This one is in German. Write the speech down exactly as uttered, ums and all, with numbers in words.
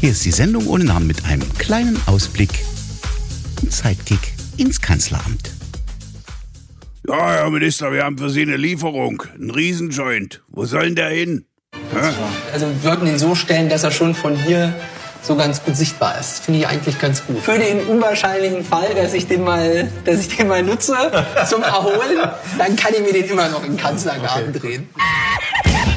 Hier ist die Sendung ohne Namen mit einem kleinen Ausblick und Sidekick ins Kanzleramt. Ja, Herr Minister, wir haben für Sie eine Lieferung. Ein Riesenjoint. Wo soll denn der hin? Hä? Also wir würden ihn so stellen, dass er schon von hier so ganz gut sichtbar ist. Finde ich eigentlich ganz gut. Für den unwahrscheinlichen Fall, dass ich den mal, dass ich den mal nutze zum Erholen, dann kann ich mir den immer noch im Kanzlergarten drehen.